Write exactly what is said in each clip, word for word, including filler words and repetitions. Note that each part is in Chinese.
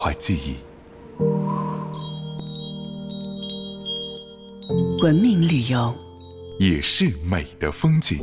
怀记忆。 文明旅游也是美的风景。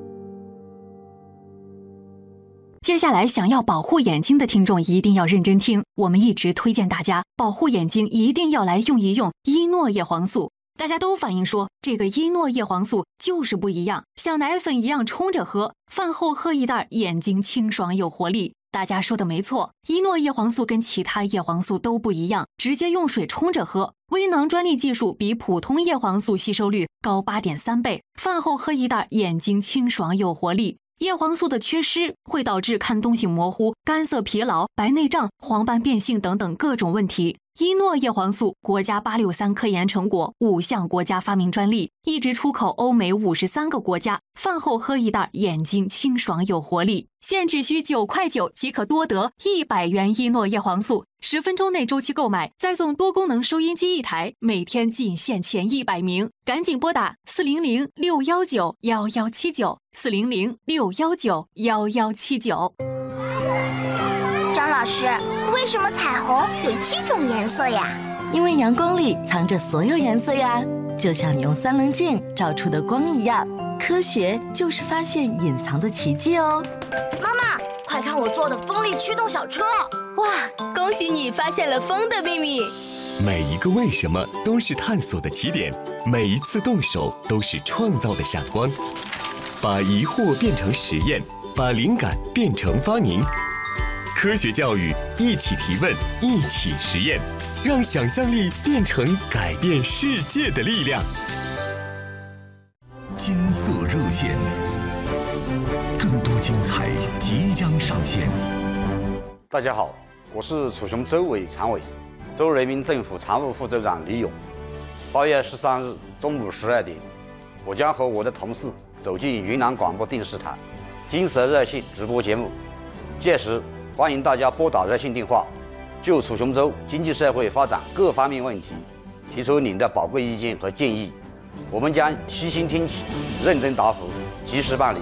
接下来想要保护眼睛的听众一定要认真听，我们一直推荐大家保护眼睛一定要来用一用伊诺叶黄素。大家都反映说这个伊诺叶黄素就是不一样，像奶粉一样冲着喝，饭后喝一袋眼睛清爽有活力。大家说的没错，伊诺叶黄素跟其他叶黄素都不一样，直接用水冲着喝，微囊专利技术比普通叶黄素吸收率高 八点三 倍，饭后喝一袋眼睛清爽有活力。叶黄素的缺失会导致看东西模糊、干涩疲劳、白内障、黄斑变性等等各种问题。伊诺叶黄素国家八六三科研成果，五项国家发明专利，一直出口欧美五十三个国家。饭后喝一袋，眼睛清爽有活力，现只需九块九即可多得一百元伊诺叶黄素，十分钟内周期购买，再送多功能收音机一台，每天仅限前一百名，赶紧拨打四零零六幺九幺幺七九四零零六幺九幺幺七九。 张老师，为什么彩虹有七种颜色呀？ 因为阳光里藏着所有颜色呀，就像你用三棱镜照出的光一样。科学就是发现隐藏的奇迹哦。 妈妈，快看我做的风力驱动小车！ 哇，恭喜你发现了风的秘密。 每一个为什么都是探索的起点，每一次动手都是创造的闪光。把疑惑变成实验，把灵感变成发明。科学教育，一起提问，一起实验，让想象力变成改变世界的力量。 金色热线，更多精彩即将上线。 大家好，我是楚雄州委常委、州人民政府常务副州长李勇。八月十三日中午十二点，我将和我的同事走进云南广播电视台金色热线直播节目，届时欢迎大家拨打热线电话，就楚雄州经济社会发展各方面问题提出您的宝贵意见和建议，我们将悉心听取，认真答复，及时办理。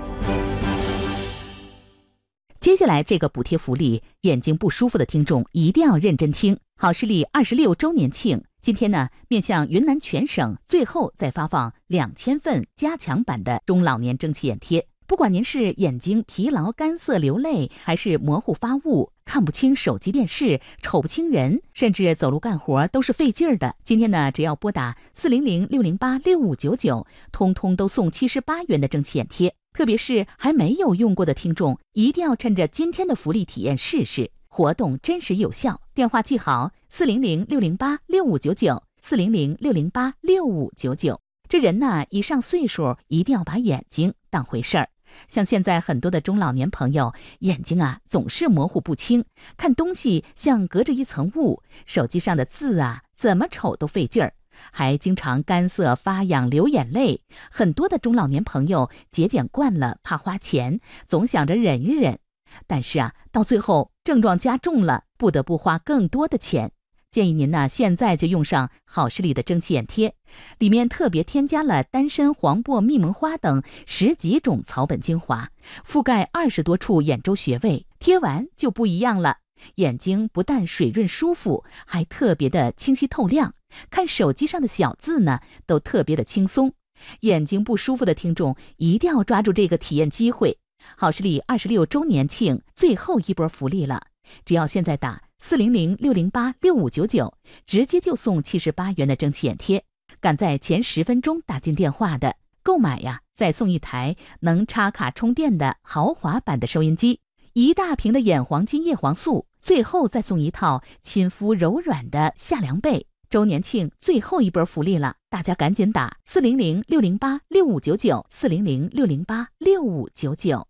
接下来这个补贴福利，眼睛不舒服的听众一定要认真听。好视力二十六周年庆，今天呢，面向云南全省，最后再发放两千份加强版的中老年蒸汽眼贴。不管您是眼睛疲劳、干涩、流泪，还是模糊发雾、看不清手机电视、瞅不清人，甚至走路干活都是费劲儿的，今天呢，只要拨打四零零六零八六五九九，通通都送七十八元的蒸汽眼贴。特别是还没有用过的听众，一定要趁着今天的福利体验试试，活动真实有效。电话记好：四零零六零八六五九九，四零零六零八六五九九。这人呢，一上岁数，一定要把眼睛当回事儿。像现在很多的中老年朋友，眼睛啊总是模糊不清，看东西像隔着一层雾，手机上的字啊怎么瞅都费劲儿，还经常干涩发痒流眼泪。很多的中老年朋友节俭惯了，怕花钱，总想着忍一忍，但是啊到最后症状加重了，不得不花更多的钱。建议您呢，现在就用上好视力的蒸汽眼贴，里面特别添加了丹参、黄柏、密蒙花等十几种草本精华，覆盖二十多处眼周穴位，贴完就不一样了。眼睛不但水润舒服，还特别的清晰透亮，看手机上的小字呢，都特别的轻松。眼睛不舒服的听众一定要抓住这个体验机会。好视力二十六周年庆最后一波福利了，只要现在打四零零六零八六五九九，直接就送七十八元的蒸汽眼贴。赶在前十分钟打进电话的，购买呀，再送一台能插卡充电的豪华版的收音机，一大瓶的眼黄金叶黄素，最后再送一套亲肤柔软的夏凉被。周年庆最后一波福利了，大家赶紧打四零零六零八六五九九，四零零六零八六五九九。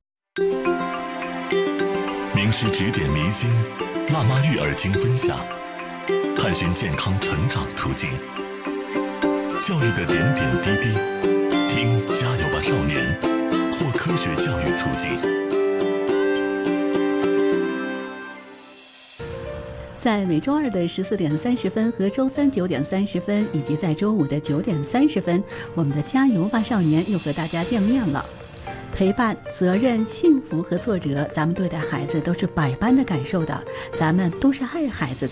名师指点迷津，辣妈育儿经分享，探寻健康成长途径，教育的点点滴滴，听加油吧少年，或科学教育途径。 在每周二的十四点三十分和周三九点三十分，以及在周五的九点三十分，我们的加油吧少年又和大家见面了。 陪伴、责任、幸福和挫折，咱们对待孩子都是百般的感受的，咱们都是爱孩子的。